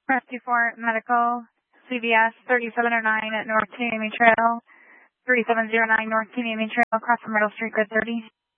Rescue 4 Medical, CVS 3709 at North Tamiami Trail, 3709 North Tamiami Trail, across from Myrtle Street, grid 30.